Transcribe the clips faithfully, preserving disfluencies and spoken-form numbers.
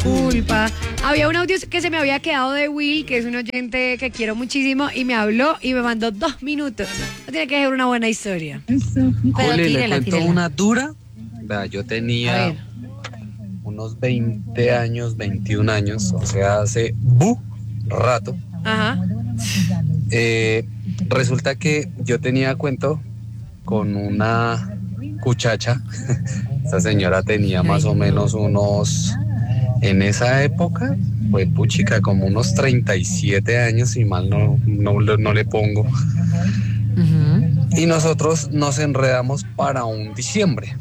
disculpa. Había un audio que se me había quedado de Will, que es un oyente que quiero muchísimo, y me habló y me mandó dos minutos. No tiene que ser una buena historia. Pero Juli, le tírela, cuento tírela. una dura. Vea, yo A tenía ver. unos veinte años, veintiún años, o sea, hace bu rato. Ajá. Eh, resulta que yo tenía cuento con una cuchacha. Esa señora tenía más o menos unos, en esa época, pues puchica, como unos treinta y siete años, si mal no, no, no le pongo. Ujú. Y nosotros nos enredamos para un diciembre.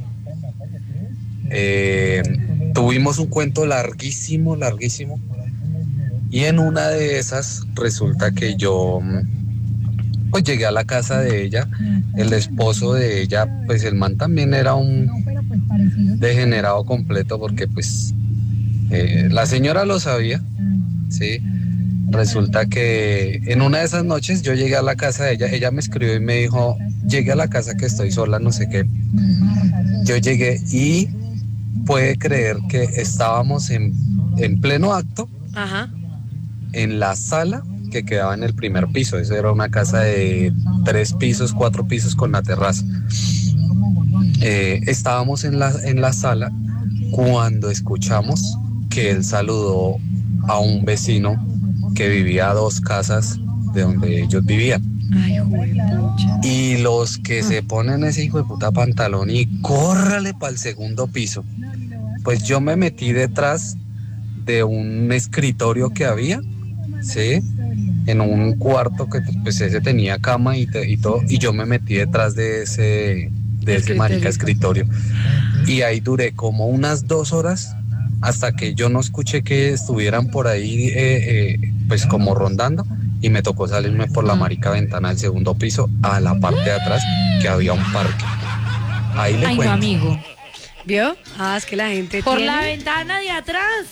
Eh, tuvimos un cuento larguísimo, larguísimo. Y en una de esas resulta que yo pues llegué a la casa de ella. El esposo de ella, pues el man también era un degenerado completo porque pues eh, la señora lo sabía, ¿sí? Resulta que en una de esas noches yo llegué a la casa de ella, ella me escribió y me dijo, llegué a la casa que estoy sola, no sé qué. Yo llegué y puede creer que estábamos en, en pleno acto Ajá. en la sala que quedaba en el primer piso. Eso era una casa de tres pisos, cuatro pisos con la terraza. Eh, estábamos en la, en la sala cuando escuchamos que él saludó a un vecino que vivía a dos casas de donde ellos vivían. Ay, juepucha. Y los que se ponen ese hijo de puta pantalón y córrale para el segundo piso. Pues yo me metí detrás de un escritorio que había, ¿sí? En un cuarto que pues ese tenía cama y, te, y todo, y yo me metí detrás de ese, de ese marica escritorio. Y ahí duré como unas dos horas hasta que yo no escuché que estuvieran por ahí, eh, eh, pues como rondando, y me tocó salirme por la marica ventana del segundo piso a la parte de atrás, que había un parque. Ahí le Ay, no, cuento. amigo. ¿Vio? Ah, es que la gente Por tiene... la ventana de atrás.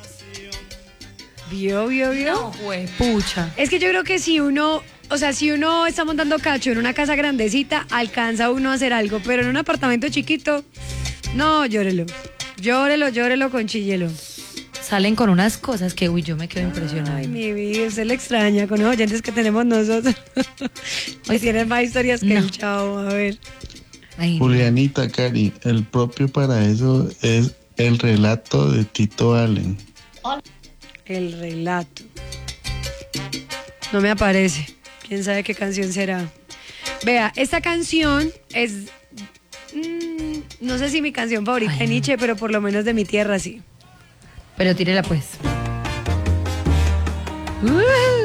¿Vio, vio, vio? No, pues, pucha. Es que yo creo que si uno, o sea, si uno está montando cacho en una casa grandecita, alcanza uno a hacer algo, pero en un apartamento chiquito, no, llórelo. Llórelo, llórelo, conchíllelo. Salen con unas cosas que, uy, yo me quedo Ay, impresionada. mi vida, usted le extraña con los oyentes que tenemos nosotros. Hoy tienen más historias que No. el chavo, a ver. Ay, no. Julianita, Cari, el propio para eso es el relato de Tito Allen. El relato. No me aparece. ¿Quién sabe qué canción será? Vea, esta canción es... mmm, no sé si mi canción favorita Ay, de no. Nietzsche, pero por lo menos de mi tierra sí. Pero tírela, pues. Uh,